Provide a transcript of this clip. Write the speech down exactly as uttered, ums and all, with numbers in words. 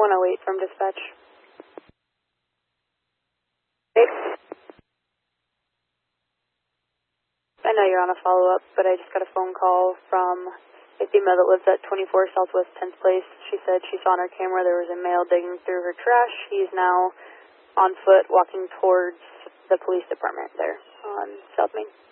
one oh eight from dispatch. Hey. I know you're on a follow-up, but I just got a phone call from a female that lives at twenty-four Southwest tenth Place. She said she saw on her camera there was a male digging through her trash. He's now on foot walking towards the police department there on South Main.